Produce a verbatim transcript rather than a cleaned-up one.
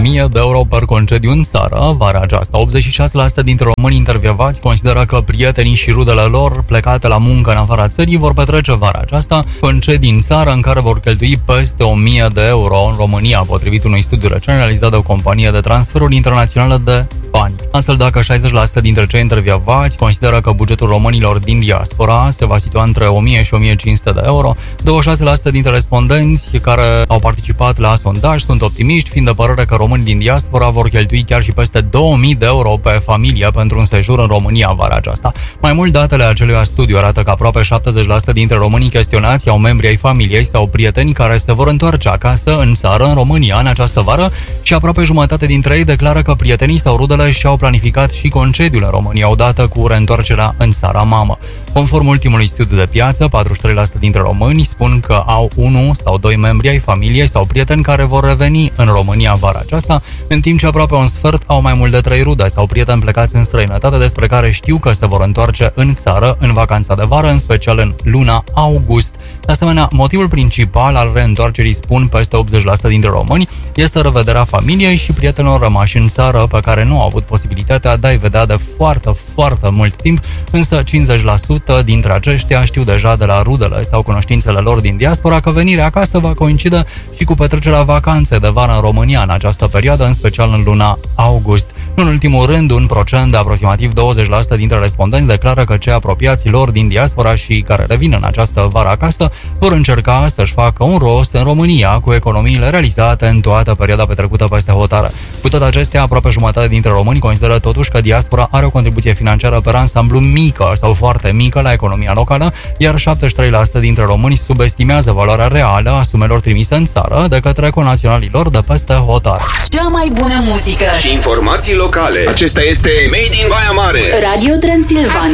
mie de euro per concediu în țară vara aceasta. optzeci și șase la sută dintre românii intervievați consideră că prietenii și rudele lor plecate la muncă în afara țării vor petrece vara aceasta concedii în țară în care vor cheltui peste o mie de euro în România, potrivit unui studiu recent realizat de o companie de transferuri internaționale de bani. Astfel, dacă șaizeci la sută dintre cei intervievați consideră că bugetul românilor din diaspora se va situa între o mie și o mie cinci sute de euro, douăzeci și șase la sută dintre respondenți care au participat la sondaj sunt optimiști, fiind de părere că românii din diaspora vor cheltui chiar și peste două mii de euro pe familie pentru un sejur în România vara aceasta. Mai mult, datele acelui studiu arată că aproape șaptezeci la sută dintre românii chestionați au membri ai familiei sau prieteni care se vor întoarce acasă în țară, în România, în această vară și aproape jumătate dintre ei declară că prietenii sau rudele și-au planificat și concediul în România odată cu reîntoarcerea în țara mamă. Conform ultimului studiu de piață, patruzeci și trei la sută dintre români spun că au unul sau doi membri ai familiei sau prieteni care vor reveni în România vara aceasta, în timp ce aproape un sfert au mai mult de trei rude sau prieteni plecați în străinătate despre care știu că se vor întoarce în țară în vacanța de vară, în special în luna august. De asemenea, motivul principal al reîntoarcerii, spun peste optzeci la sută dintre români, este revederea familiei și prietenilor rămași în țară pe care nu au avut posibilitatea de a-i vedea de foarte, foarte mult timp, însă cincizeci la sută dintre aceștia știu deja de la rudele sau cunoștințele lor din diaspora că venirea acasă va coincide și cu petrecerea vacanței de vară în România în această perioadă, în special în luna august. În ultimul rând, un procent de aproximativ douăzeci la sută dintre respondenți declară că cei apropiați lor din diaspora și care revin în această vară acasă vor încerca să-și facă un rost în România cu economiile realizate în toată perioada petrecută peste hotare. Cu toate acestea, aproape jumătate dintre români consideră totuși că diaspora are o contribuție financiară pe ansamblu mică sau foarte mică la economia locală, iar șaptezeci și trei la sută dintre români subestimează valoarea reală a sumelor trimise în țară de către conaționalii lor de peste hotare. Cea mai bună muzică și informații locale. Acesta este Made in Baia Mare. Radio Transilvania.